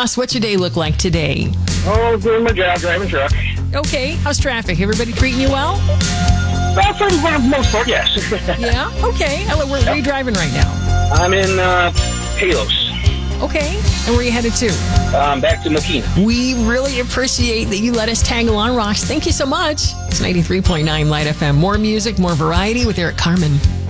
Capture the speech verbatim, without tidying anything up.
Ross, what's your day look like today? Oh, doing my job, driving truck. Okay, how's traffic? Everybody treating you well? Well, for the most part, yes. Yeah? Okay. Where, where are you driving right now? I'm in uh, Palos. Okay. And where are you headed to? Um, back to Mokina. We really appreciate that you let us tag along, Ross. Thank you so much. It's ninety-three point nine Light F M. More music, more variety with Eric Carmen.